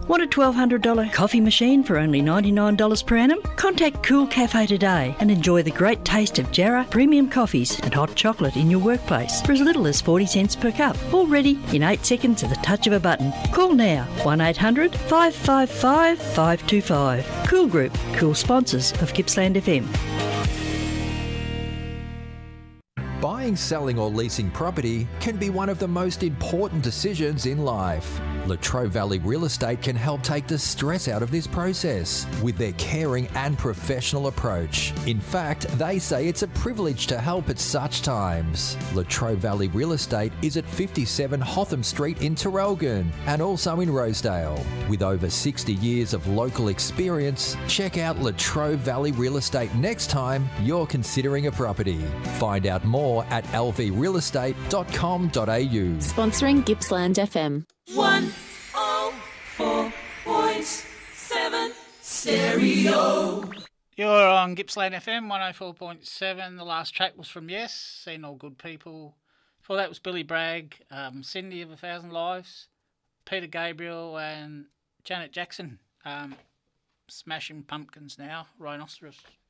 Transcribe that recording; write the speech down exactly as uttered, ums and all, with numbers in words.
Want a twelve hundred dollars coffee machine for only ninety-nine dollars per annum? Contact Cool Cafe today and enjoy the great taste of Jarrah premium coffees and hot chocolate in your workplace for as little as forty cents per cup. All ready in eight seconds at the touch of a button. Call now, one eight hundred five five five five two five. Cool Group, cool sponsors of Gippsland F M. Buying, selling or leasing property can be one of the most important decisions in life. Latrobe Valley Real Estate can help take the stress out of this process with their caring and professional approach. In fact, they say it's a privilege to help at such times. Latrobe Valley Real Estate is at fifty-seven Hotham Street in Terrelgan and also in Rosedale. With over sixty years of local experience, check out Latrobe Valley Real Estate next time you're considering a property. Find out more at l v real estate dot com dot a u. Sponsoring Gippsland F M. one oh four point seven Stereo. You're on Gippsland F M one oh four point seven. The last track was from Yes, Seen All Good People. Before that was Billy Bragg, um, Cindy of A Thousand Lives, Peter Gabriel and Janet Jackson. Um, Smashing Pumpkins now, Rhinoceros.